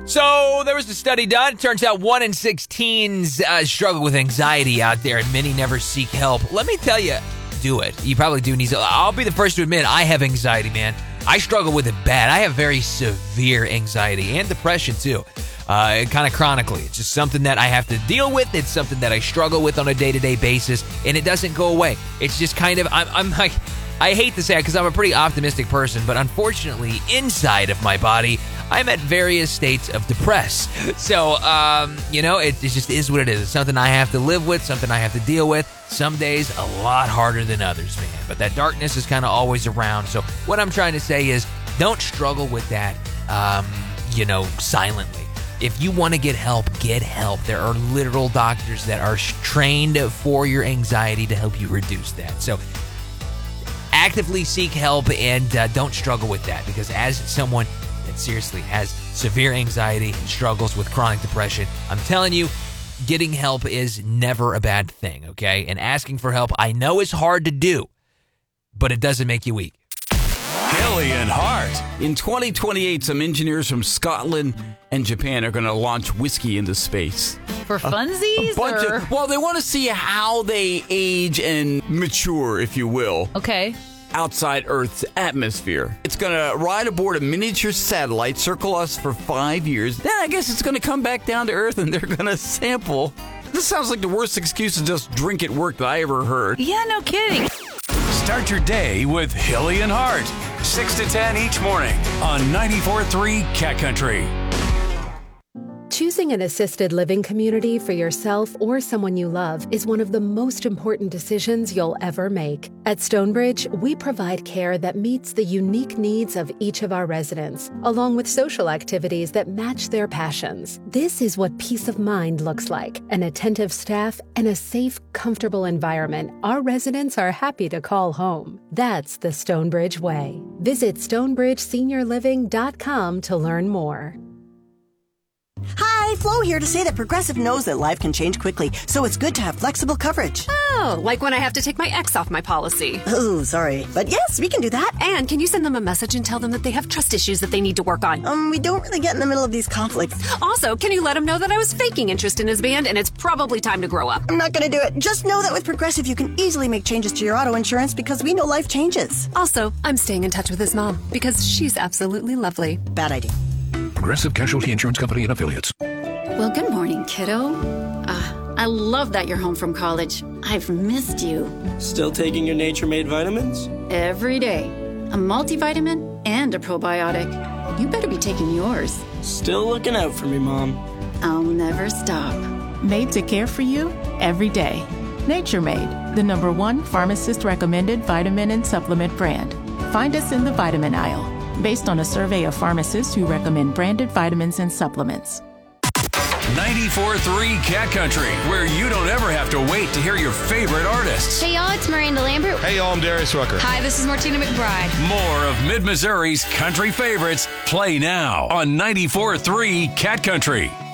So there was a study done. It turns out 1 in 6 teens struggle with anxiety out there, and many never seek help. Let me tell you, do it. You probably do need to. I'll be the first to admit I have anxiety, man. I struggle with it bad. I have very severe anxiety and depression, too. Kind of chronically. It's just something that I have to deal with. It's something that I struggle with on a day-to-day basis, and it doesn't go away. It's just kind of, I'm like, I hate to say it because I'm a pretty optimistic person, but unfortunately, inside of my body, I'm at various states of depressed. So, it just is what it is. It's something I have to live with, something I have to deal with. Some days a lot harder than others, man. But that darkness is kind of always around. So what I'm trying to say is don't struggle with that, silently. If you want to get help, get help. There are literal doctors that are trained for your anxiety to help you reduce that. So actively seek help and don't struggle with that, because as someone that seriously has severe anxiety and struggles with chronic depression, I'm telling you, getting help is never a bad thing, okay? And asking for help, I know is hard to do, but it doesn't make you weak. Hilly and Hart. In 2028, some engineers from Scotland and Japan are going to launch whiskey into space. For funsies? They want to see how they age and mature, if you will. Okay. Outside Earth's atmosphere. It's going to ride aboard a miniature satellite, circle us for 5 years. Then I guess it's going to come back down to Earth and they're going to sample. This sounds like the worst excuse to just drink at work that I ever heard. Yeah, no kidding. Start your day with Hilly and Hart. 6 to 10 each morning on 94.3 Cat Country. Choosing an assisted living community for yourself or someone you love is one of the most important decisions you'll ever make. At Stonebridge, we provide care that meets the unique needs of each of our residents, along with social activities that match their passions. This is what peace of mind looks like: an attentive staff and a safe, comfortable environment our residents are happy to call home. That's the Stonebridge way. Visit StonebridgeSeniorLiving.com to learn more. Hi, Flo here to say that Progressive knows that life can change quickly, so it's good to have flexible coverage. Oh, like when I have to take my ex off my policy. Oh, sorry. But yes, we can do that. And can you send them a message and tell them that they have trust issues that they need to work on? We don't really get in the middle of these conflicts. Also, can you let them know that I was faking interest in his band and it's probably time to grow up? I'm not going to do it. Just know that with Progressive, you can easily make changes to your auto insurance because we know life changes. Also, I'm staying in touch with his mom because she's absolutely lovely. Bad idea. Progressive Casualty Insurance Company and Affiliates. Well, good morning, kiddo. I love that you're home from college. I've missed you. Still taking your Nature Made vitamins? Every day. A multivitamin and a probiotic. You better be taking yours. Still looking out for me, Mom. I'll never stop. Made to care for you every day. Nature Made, the #1 pharmacist-recommended vitamin and supplement brand. Find us in the vitamin aisle, based on a survey of pharmacists who recommend branded vitamins and supplements. 94.3 Cat Country, where you don't ever have to wait to hear your favorite artists. Hey, y'all, it's Miranda Lambert. Hey, y'all, I'm Darius Rucker. Hi, this is Martina McBride. More of Mid-Missouri's country favorites play now on 94.3 Cat Country.